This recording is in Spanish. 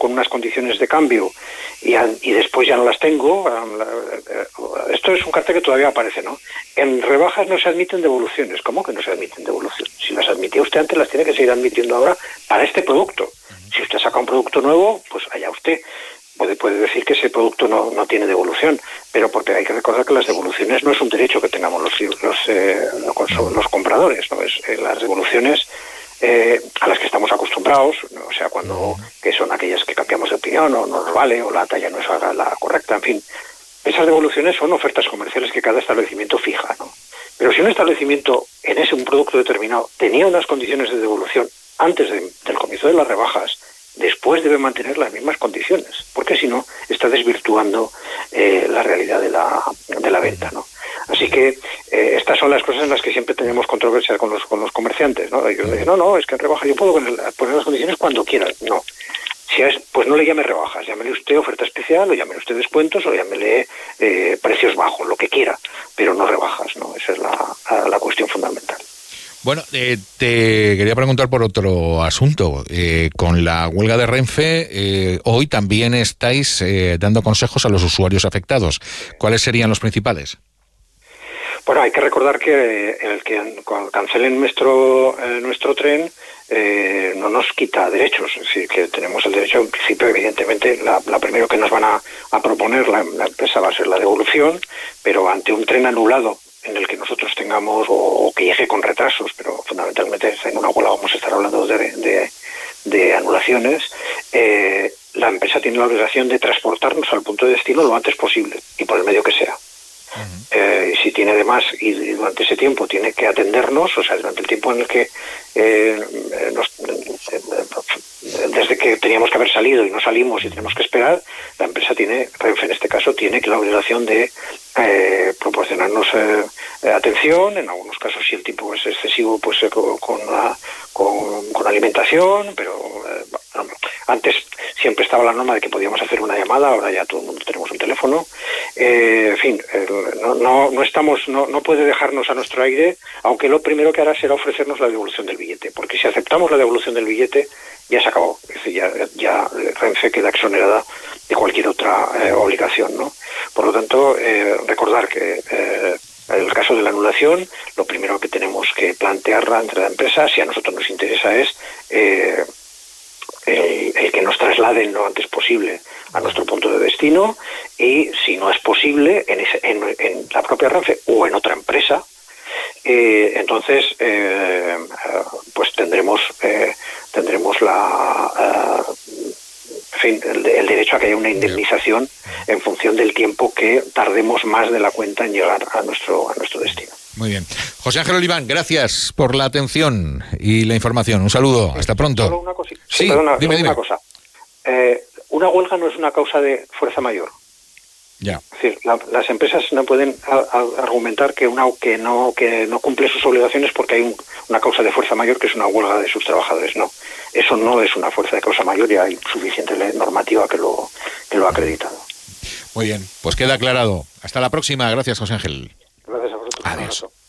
con unas condiciones de cambio y después ya no las tengo, esto es un cartel que todavía aparece, ¿no? En rebajas no se admiten devoluciones. ¿Cómo que no se admiten devoluciones? Si las admitía usted antes, las tiene que seguir admitiendo ahora para este producto. Si usted saca un producto nuevo, pues allá usted. Puede decir que ese producto no tiene devolución, pero porque hay que recordar que las devoluciones no es un derecho que tengamos los compradores, ¿no? Las devoluciones a las que estamos acostumbrados, ¿no? O sea, que son aquellas que cambiamos de opinión o no nos vale o la talla no es la correcta, en fin. Esas devoluciones son ofertas comerciales que cada establecimiento fija, ¿no? Pero si un establecimiento en un producto determinado tenía unas condiciones de devolución antes del comienzo de las rebajas, después debe mantener las mismas condiciones, porque si no está desvirtuando la realidad de la venta, ¿no? Así que estas son las cosas en las que siempre tenemos controversia con los comerciantes, ¿no? Ellos dicen, no, es que en rebaja yo puedo poner las condiciones cuando quieran. No. Pues no le llame rebajas, llámele usted oferta especial, o llámele usted descuentos, o llámele precios bajos, lo que quiera, pero no rebajas, ¿no? Esa es la cuestión fundamental. Bueno, te quería preguntar por otro asunto. Con la huelga de Renfe, hoy también estáis dando consejos a los usuarios afectados. ¿Cuáles serían los principales? Bueno, hay que recordar que cuando cancelen nuestro tren, no nos quita derechos. Es decir, que tenemos el derecho, en principio, evidentemente, la primero que nos van a proponer la empresa va a ser la devolución, pero ante un tren anulado en el que nosotros tengamos o que llegue con retrasos, pero fundamentalmente en una huelga vamos a estar hablando de anulaciones, la empresa tiene la obligación de transportarnos al punto de destino lo antes posible y por el medio que sea. Si tiene además, y durante ese tiempo tiene que atendernos, o sea, durante el tiempo en el que desde que teníamos que haber salido y no salimos y tenemos que esperar, la empresa Renfe en este caso, tiene la obligación de proporcionarnos atención, en algunos casos si el tiempo es excesivo, pues con alimentación, pero antes siempre estaba la norma de que podíamos hacer una llamada, ahora ya todo el mundo tenemos un teléfono. En fin, no puede dejarnos a nuestro aire, aunque lo primero que hará será ofrecernos la devolución del billete, porque si aceptamos la devolución del billete, ya se acabó. Es decir, ya Renfe queda exonerada de cualquier otra obligación, ¿no? Por lo tanto, recordar que en el caso de la anulación, lo primero que tenemos que plantearla entre la empresa, si a nosotros nos interesa, es el que nos trasladen lo antes posible a nuestro punto de destino, y si no es posible en la propia Renfe o en otra empresa, entonces pues tendremos el derecho a que haya una indemnización en función del tiempo que tardemos más de la cuenta en llegar a nuestro destino. Muy bien. José Ángel Oliván, gracias por la atención y la información. Un saludo. Hasta pronto. Solo una cosita. Sí, dime. Dime. Una cosa. Una huelga no es una causa de fuerza mayor. Ya. Es decir, las empresas no pueden argumentar que no cumple sus obligaciones porque hay una causa de fuerza mayor, que es una huelga de sus trabajadores. No, eso no es una fuerza de causa mayor y hay suficiente normativa que lo ha acreditado. Muy bien, pues queda aclarado. Hasta la próxima. Gracias, José Ángel. Gracias a vosotros. Adiós.